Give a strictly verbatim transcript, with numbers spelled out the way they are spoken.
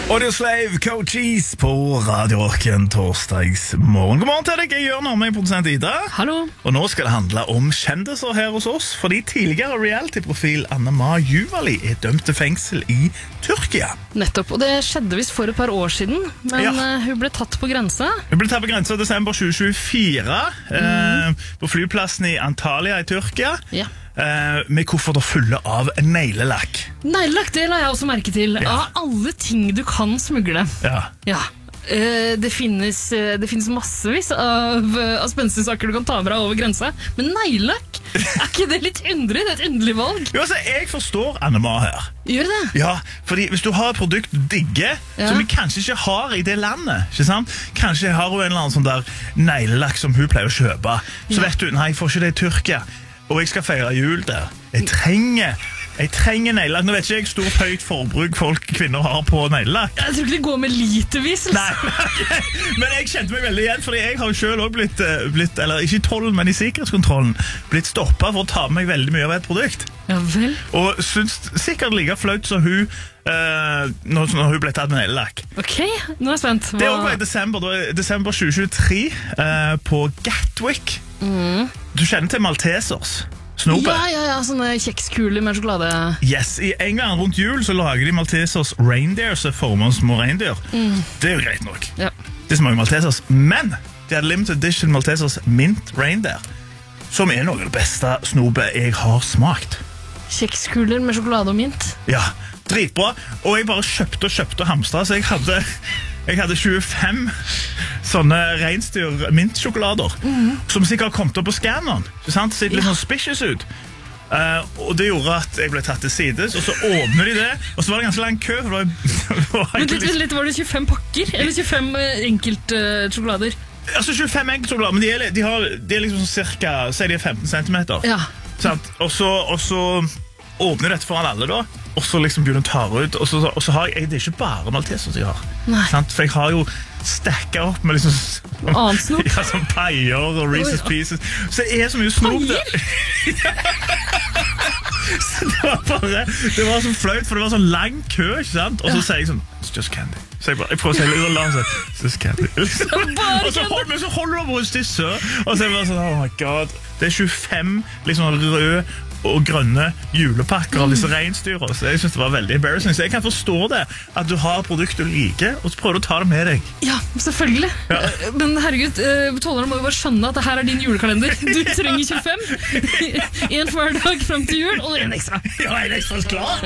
Audioslave, Coaches på Radio Rocken torsdags morgen. God morgen til deg, jeg gjør noe med produsent Ida. Hallo. Og nå skal det handle om kjendiser her hos oss, fordi tidligere reality-profil Anna-Ma Juvali er dømt til fengsel i Tyrkia. Nettopp, og det skjedde vist for et par år siden, men Ja. uh, hun ble tatt på grense. Hun ble tatt på grensa i desember tjue tjuefire mm. eh, på flyplassen i Antalya i Tyrkia. Ja. Eh, med kofferter fulle av neglelakk. Neglelakk, det la jeg også merke til. Ja. Av alle ting du kan smugle. Ja. Ja. Uh, det, finnes, uh, det finnes massevis av, uh, av spenstige saker du kan ta med deg over grensa. Men neglelakk, er ikke det litt underlig? Det er et underlig valg. Jo, altså, jeg forstår Anna-Ma her. Gjør det? Ja, fordi hvis du har et produkt du digger, Ja. som vi kanskje ikke har i det landet, ikke sant? Kanskje har hun en eller annen sånn der neglelakk som hun pleier å kjøpe, så Ja. vet du, nei, jeg får ikke det i Tyrkia, og jeg skal feire jul der. Jeg trenger, jeg trenger neglelakk. Nå vet ikke jeg stort høyt forbruk folk, kvinner har på neglelakk. Jeg tror ikke det går med litervis. Nei, men jeg kjente meg veldig igjen, fordi jeg har jo selv også blitt, eh, blitt, eller ikke i tollen, men i sikkerhetskontrollen, blitt stoppet for å ta med meg veldig mye av et produkt. Ja vel. Og synes sikkert like flaut som hun uh, når, når hun ble tatt med neglelakk. Ok, nå er jeg spent. Hva... Det var i desember, det var i desember tjue tjuetre uh, på Gatwick. Mm. Du kjenner til Maltesers Snobe? Ja, ja, ja, sånne kjekskuler med sjokolade. Yes, i England rundt jul så lager de Maltesers reindeer som former små reindyr. Mm. Det er jo greit nok. Ja. Det smaker Maltesers. Men de hadde limited edition Maltesers mint reindeer, som er noe av det beste Snobe jeg har smakt. Kjekskuler med sjokolade og mint. Ja, dritbra. Og jeg bare kjøpte og kjøpte og hamstra, så jeg hadde, jeg hadde tjuefem sånne reinsdyr mintsjokolader, mm. som sikkert har kommet opp på scanneren. Ikke sant? Det ser litt Ja. sånn suspicious ut. Uh, og det gjorde at jeg ble tatt til sides, og så åpner de det, og så var det ganske lang kø. For det var, det var Men egentlig litt, litt, var det tjuefem pakker? Eller tjuefem uh, enkelt uh, sjokolader? altså tjuefem enkeltsjokolader, men de er, de har, de er liksom cirka, så er de femten centimeter. Ja. Sant? Og så, og så åpner dette foran alle da, og så liksom begynner å ta ut, og så, og så har jeg, det er ikke bare Maltesers jeg har. Nei. Sant? For jeg har jo stekket opp med liksom Annet snop? ja, sånn peier og Reese's Oi, ja. Pieces. Så det er så mye snop der. Så det var bare, det var så flaut, for det var sånn lang kø, ikke sant? Og så sier jeg sånn, it's just candy. Så jeg, bare, jeg prøver å si litt og la han si, it's just candy. Og så hold, men så holder du på hos disse, og så er det bare sånn, oh my god. Det er tjuefem liksom røde og grønne julepakker av disse reinsdyra. Så jeg synes det var veldig embarrassing. Så jeg kan forstå det, at du har et produkt du liker, og så prøver du å ta det med deg. Ja, selvfølgelig. Ja. Uh, Men herregud, uh, tålerne må jo bare skjønne at det her er din julekalender. Du trenger tjuefem. En for hver dag frem til jul, og en ekstra. Ja, en ekstra klar.